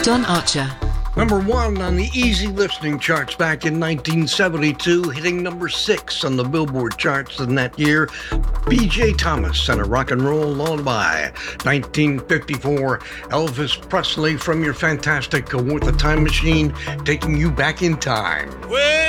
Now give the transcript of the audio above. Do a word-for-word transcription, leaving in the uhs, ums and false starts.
Don Archer. Number one on the easy listening charts back in nineteen seventy-two, hitting number six on the Billboard charts in that year. B J Thomas and a rock and roll lullaby. nineteen fifty-four, Elvis Presley from your fantastic With the Time Machine, taking you back in time. Well,